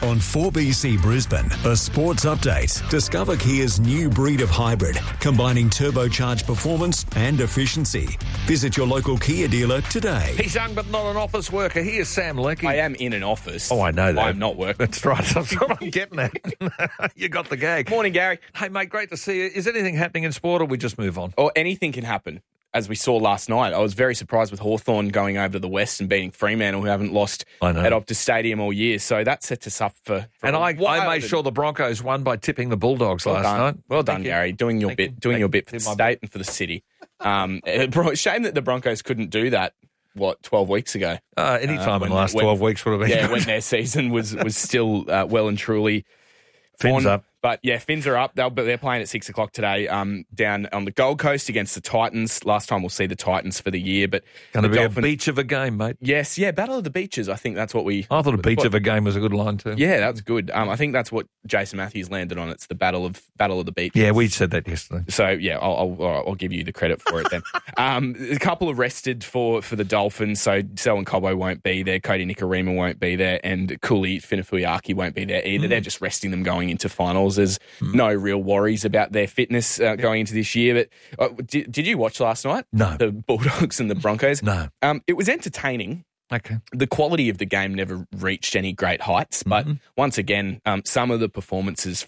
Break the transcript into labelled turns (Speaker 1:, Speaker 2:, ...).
Speaker 1: On 4BC Brisbane, a sports update. Discover Kia's new breed of hybrid, combining turbocharged performance and efficiency. Visit your local Kia dealer today.
Speaker 2: He's young but not an office worker. Here's Sam Leckie.
Speaker 3: I am in an office.
Speaker 2: Oh, I know that.
Speaker 3: I'm not working.
Speaker 2: That's right. That's what I'm getting at. You got the gag.
Speaker 3: Morning, Gary.
Speaker 2: Hey, mate, great to see you. Is anything happening in sport or we just move on?
Speaker 3: Or anything can happen. As we saw last night, I was very surprised with Hawthorn going over to the West and beating Fremantle, who haven't lost at Optus Stadium all year. So that sets us up for
Speaker 2: and I made sure the Broncos won by tipping the Bulldogs last night.
Speaker 3: Well done, Gary. Doing your bit for the state and for the city. Shame that the Broncos couldn't do that. 12 weeks ago?
Speaker 2: Any time in the last 12 weeks would have been.
Speaker 3: Yeah, when their season was still well and truly
Speaker 2: Fins up.
Speaker 3: But yeah, Fins are up. They're playing at 6 o'clock today down on the Gold Coast against the Titans. Last time we'll see the Titans for the year. But
Speaker 2: going to be a beach of a game, mate.
Speaker 3: Yes, yeah, Battle of the Beaches. I think that's what we...
Speaker 2: I thought a beach of a game was a good line too.
Speaker 3: Yeah, that's good. I think that's what Jason Matthews landed on. It's the Battle of the Beaches.
Speaker 2: Yeah, we said that yesterday.
Speaker 3: So yeah, I'll give you the credit for it then. A couple of rested for the Dolphins. So Selwyn Cobbo won't be there. Cody Nikorima won't be there. And Kuli Finifuyaki won't be there either. They're just resting them going into finals. There's no real worries about their fitness going into this year. But did you watch last night?
Speaker 2: No.
Speaker 3: The Bulldogs and the Broncos?
Speaker 2: No.
Speaker 3: It was entertaining.
Speaker 2: Okay.
Speaker 3: The quality of the game never reached any great heights, but once again, some of the performances